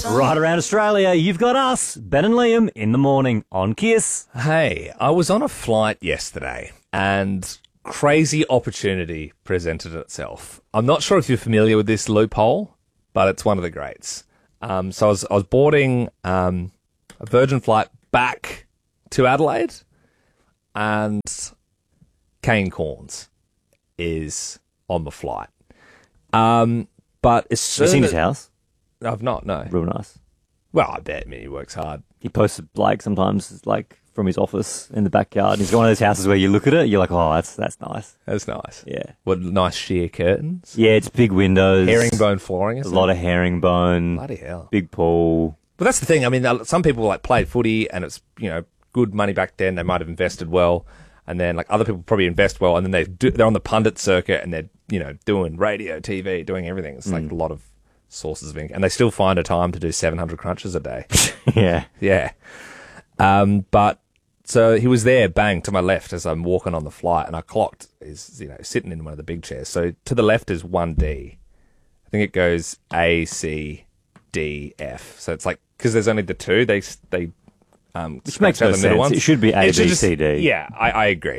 Right around Australia, you've got us, Ben and Liam, in the morning on Kiss. Hey, I was on a flight yesterday and crazy opportunity presented itself. I'm not sure if you're familiar with this loophole, but it's one of the greats. So I was boarding a Virgin flight back to Adelaide, and Kane Corns is on the flight. But as soon Have you seen his house? I've not, no. Real nice. Well, I bet. I mean, he works hard. He posts, sometimes, from his office in the backyard. He's got one of those houses where you look at it, you're like, oh, that's nice. That's nice. Yeah. What nice sheer curtains. Yeah, it's big windows. Herringbone flooring. A lot of herringbone. Bloody hell. Big pool. But that's the thing. I mean, some people played footy and it's, good money back then. They might have invested well. And then other people probably invest well. And then they're on the pundit circuit and they're, doing radio, TV, doing everything. It's a lot of sources of income. And they still find a time to do 700 crunches a day. Yeah. Yeah. But so he was there, bang, to my left as I'm walking on the flight, and I clocked he's, sitting in one of the big chairs. So to the left is 1D. I think it goes A, C, D, F. So it's because there's only the two, they which makes no sense. Ones. It should be A, B, C, D. Yeah, I agree.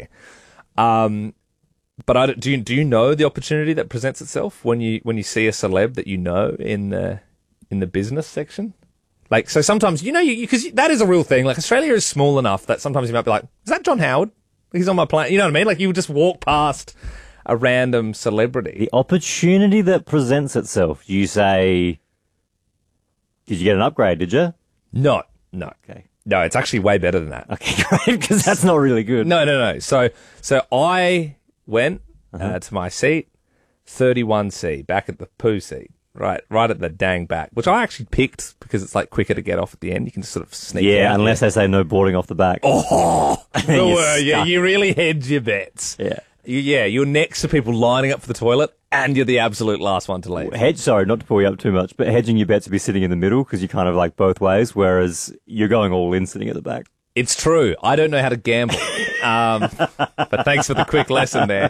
But do you know the opportunity that presents itself when you see a celeb that in the business section? So sometimes, because that is a real thing. Australia is small enough that sometimes you might be like, is that John Howard? He's on my plane. You know what I mean? You would just walk past a random celebrity. The opportunity that presents itself. You say, did you get an upgrade, did you? No. Okay. No, it's actually way better than that. Okay, great, because that's not really good. No. So I went to my seat, 31C, back at the poo seat. Right at the dang back, which I actually picked because it's quicker to get off at the end. You can just sort of sneak out. Yeah, unless they say no boarding off the back. Oh, you really hedge your bets. Yeah. You're next to people lining up for the toilet and you're the absolute last one to leave. Sorry, not to pull you up too much, but hedging your bets to be sitting in the middle because you're kind of both ways, whereas you're going all in sitting at the back. It's true. I don't know how to gamble. But thanks for the quick lesson there.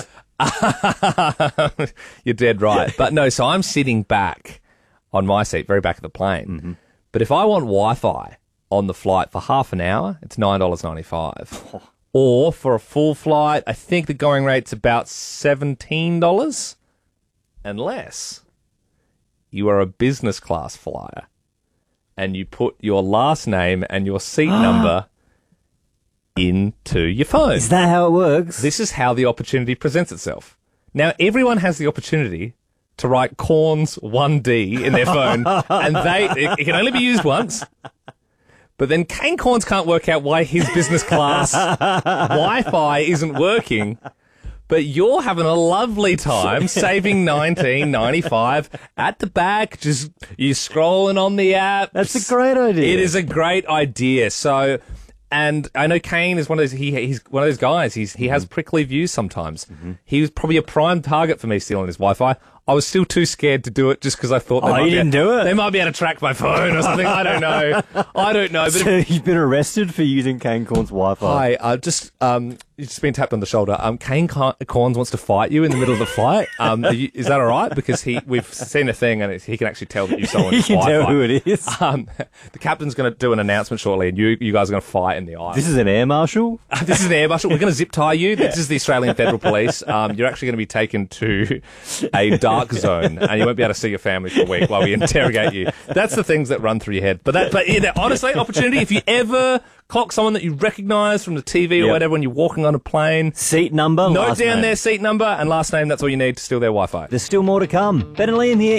You're dead right. But no, so I'm sitting back on my seat, very back of the plane. Mm-hmm. But if I want Wi-Fi on the flight for half an hour, it's $9.95. Oh. Or for a full flight, I think the going rate's about $17. Unless you are a business class flyer and you put your last name and your seat number into your phone. Is that how it works? This is how the opportunity presents itself. Now, everyone has the opportunity to write Corns 1D in their phone, and it can only be used once. But then Kane Corns can't work out why his business class Wi-Fi isn't working. But you're having a lovely time saving $19.95 at the back. Just you're scrolling on the app. That's a great idea. It is a great idea. So. And I know Kane is one of those. He's one of those guys. He has prickly views sometimes. Mm-hmm. He was probably a prime target for me stealing his Wi-Fi. I was still too scared to do it just because I thought you didn't do it. They might be able to track my phone or something. I don't know. But so you've been arrested for using Kane Corns' Wi-Fi. Hi, you've just been tapped on the shoulder. Kane Corns wants to fight you in the middle of the flight. Is that all right? Because we've seen a thing and he can actually tell that you stole his Wi-Fi. He can tell who it is. The captain's going to do an announcement shortly, and you guys are going to fight in the aisle. This is an air marshal. This is an air marshal. We're going to zip tie you. This is the Australian Federal Police. You're actually going to be taken to a dark zone, and you won't be able to see your family for a week while we interrogate you. That's the things that run through your head. But honestly, opportunity. If you ever clock someone that you recognise from the TV or whatever when you're walking on a plane, seat number, note down their seat number and last name. That's all you need to steal their Wi-Fi. There's still more to come. Ben and Liam here.